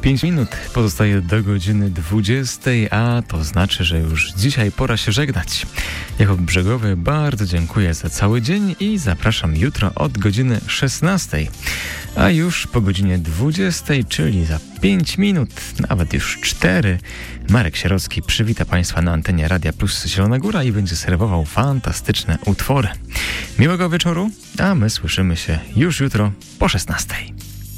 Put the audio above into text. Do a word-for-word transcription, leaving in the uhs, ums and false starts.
pięć minut pozostaje do godziny dwudziestej, a to znaczy, że już dzisiaj pora się żegnać. Jakub Brzegowy bardzo dziękuję za cały dzień i zapraszam jutro od godziny szesnastej. A już po godzinie dwudziestej, czyli za pięć minut, nawet już cztery, Marek Sierocki przywita Państwa na antenie Radia Plus Zielona Góra i będzie serwował fantastyczne utwory. Miłego wieczoru, a my słyszymy się już jutro po szesnastej.